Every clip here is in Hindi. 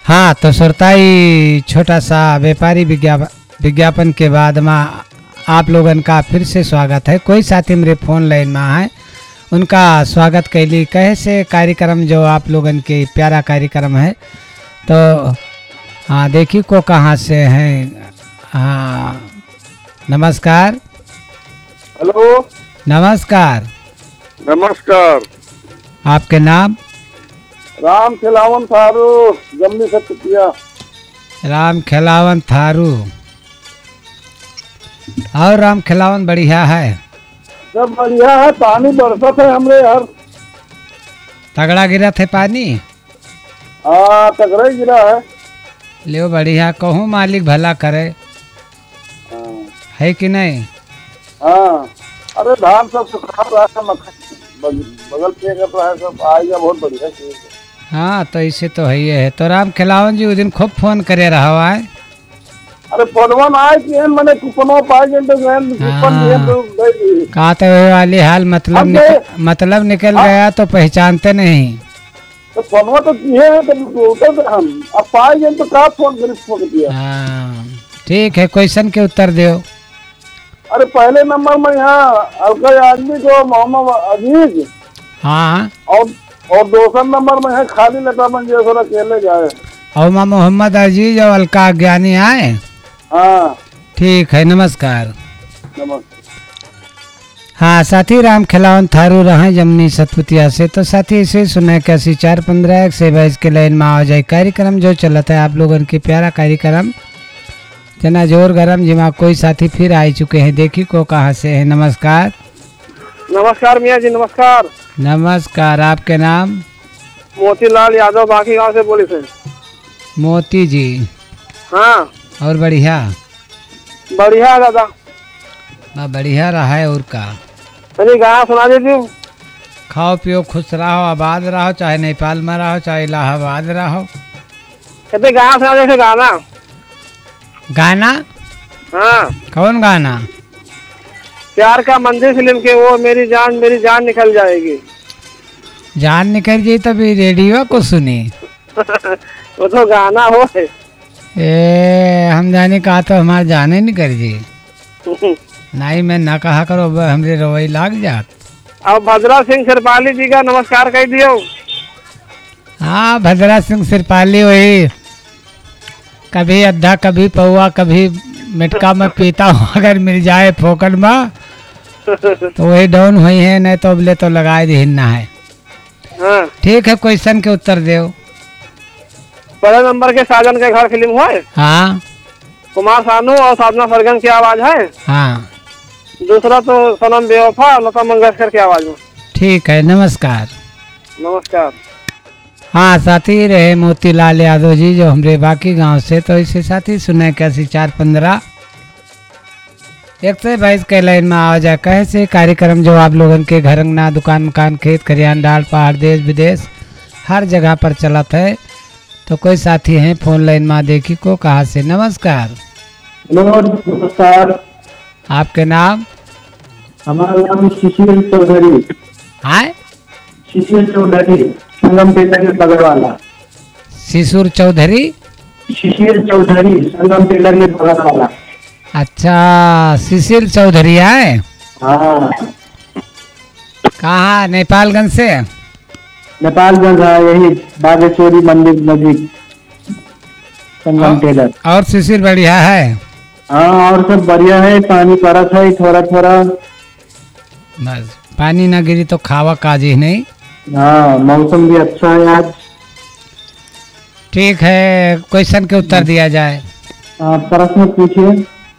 हाँ तो श्रोताई छोटा सा व्यापारी विज्ञापन के बाद में आप लोगन का फिर से स्वागत है। कोई साथी मेरे फोन लाइन में है, उनका स्वागत कैली कहे से कार्यक्रम जो आप लोगन के प्यारा कार्यक्रम है। तो हाँ देखी को कहाँ से हैं। हाँ नमस्कार। हेलो नमस्कार। नमस्कार। आपके नाम? राम खिलावन थारू जमनी सत्या। राम खिलावन थारू। और राम खिलावन बढ़िया है? सब बढ़िया है। पानी बरसत है हमरे यार। तगड़ा गिरा थे पानी? हाँ तगड़ा गिरा है। ले बढ़िया, कहूँ मालिक भला करे। है कि नहीं? हाँ अरे धान सब सुखा रहा है, बगल पे कर रहा है, सब आएगा बहुत बढ़िया चीज है। हाँ तो इसे तो है। तो राम खिलावन जी उस दिन खूब फोन करे रहा है। अरे फोनवन आए कि मैंने कुपनो पाए तो कूपन दिए तो दे दी। कहते हुए वाली हाल मतलब निकल गया तो पहचानते नहीं। तो फोनवा तो दिए हैं तो हम अब पाए तो का फोन कर दिया। हाँ ठीक है, क्वेश्चन के उत्तर दो। अरे पहले नंबर में यहाँ अलका आदमी को मोहम्मद अजीज। हाँ और दूसरा नंबर में है खाली लता मंगेशकर अकेले जाए। और मोहम्मद अजीज और अलका ज्ञानी आए। हाँ ठीक है, नमस्कार। नमस्कार। हाँ साथी राम खिलावन थारू रहे जमनी सतपुतिया से। तो साथी इसे सुना 81 से 22 के लाइन में आ जाए कार्यक्रम जो चलता है आप लोगों के प्यारा कार्यक्रम जना जोर गरम जिमा कोई साथी फिर आ चुके हैं। देखी को कहाँ से है। नमस्कार। नमस्कार मियाँ जी। नमस्कार। नमस्कार। आपके नाम? मोतीलाल यादव बाकी गांव से बोले थे। मोती जी। हाँ और बढ़िया? बढ़िया दादा। बढ़िया रहा है। और का चलिए गाना सुना देती हूँ। खाओ पियो खुश रहो आबाद रहो, चाहे नेपाल में रहो चाहे इलाहाबाद रहो। कहते गाना सुना देते। गाना गाना? हाँ कौन गाना? प्यार का मंदिर फिल्म के वो मेरी जान निकल जाएगी। जान निकल जाए तभी रेडियो को सुनी। वो तो गाना हो है। हम जाने कहा तो हमारे जाने नहीं कर जी। नहीं मैं ना कहा करो, हमरे रवई लाग जात। अब भद्रा सिंह सिरपाली जी का नमस्कार कह दियो। हाँ भद्रा सिंह सिरपाली वही कभी अद्धा कभी पौआ कभी मिटका में पीता हूँ, अगर मिल जाए फोकट में तो वही डाउन हुई है, नहीं तो अबले तो लगाए देना है। हाँ। ठीक है, क्वेश्चन के उत्तर दो। पहले नंबर के साजन के घर फिल्म हुआ है। हाँ। कुमार सानू और साधना सरगम की आवाज है। हाँ। दूसरा तो सनम बेवफा लता मंगेशकर की आवाज में। ठीक है, नमस्कार। नमस्कार। हाँ साथी रहे मोतीलाल यादव जी जो हमरे बाकी गांव से। तो इसे साथी सुने 81 से 22 के लाइन में आ जाए कहे से कार्यक्रम जो आप लोगन के घर अंगना दुकान मकान खेत खरियान डाल पहाड़ देश विदेश हर जगह पर चलत है। तो कोई साथी हैं फोन लाइन में, देखी को कहाँ से। नमस्कार। नमस्कार। आपके नाम? हमारा नाम शिशिर चौधरी। हाँ शिशिर चौधरी संगम टेलर के बगल वाला। शिशिर चौधरी? शिशिर चौधरी संगम टेलर के बगल वाला। अच्छा शिशिर चौधरी है। हाँ। कहाँ? नेपालगंज से? नेपालगंज है, यही बागेश्वरी मंदिर नजदीक संगम टेलर। और शिशिर बढ़िया है? हाँ और सब बढ़िया है। पानी परत है थोड़ा थोड़ा, बस पानी ना गिरी तो खावा काजी नहीं। हाँ मौसम भी अच्छा है आज। ठीक है, क्वेश्चन के उत्तर दिया जाए। प्रश्न पूछिए।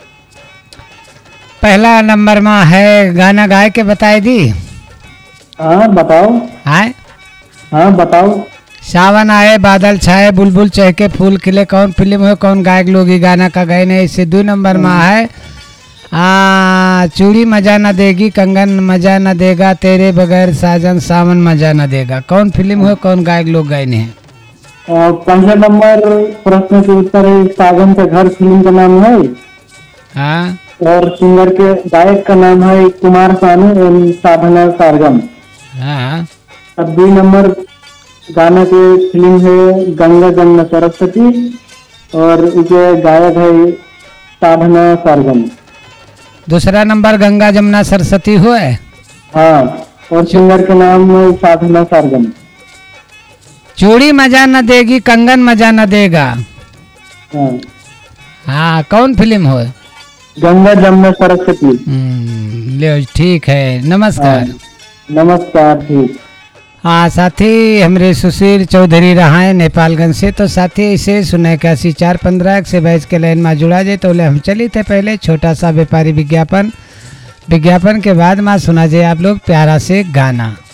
पहला नंबर में है गाना गाय के बताए दी। हाँ बताओ। हाँ बताओ। सावन आए बादल छाए बुलबुल चहके फूल खिले कौन फिल्म है, कौन गायक लोग गाना का गाए नहीं। इससे 2 नंबर में है चूड़ी मजा न देगी कंगन मजा न देगा तेरे बगैर साजन सावन मजा न देगा। कौन फिल्म है, कौन गायक लोग गाए हैं? पहला नंबर प्रश्न के उत्तर है साजन का घर फिल्म का नाम है। हाँ। और सिंगर के गायक का नाम है कुमार सानू एवं साधना सरगम। हाँ। अब 2 नंबर गाना के फिल्म है गंगा जमुना सरस्वती और इसके गायक है साधना सरगम। दूसरा नंबर गंगा जमुना सरस्वती हुए। हाँ, और सिंगर के नाम है साधना सरगम। चूड़ी मजा न देगी कंगन मजा न देगा। हाँ, हाँ, कौन फिल्म हो? गंगा जमुना सरस्वती। ले ठीक है, नमस्कार। नमस्कार। ठीक। हाँ साथी, हमरे सुशील चौधरी रहा है नेपालगंज से। तो साथी इसे सुने 81 415 से बैच के लाइन में जुड़ा जाए तो हम चली थे पहले छोटा सा व्यापारी विज्ञापन के बाद में सुना जाए आप लोग प्यारा से गाना।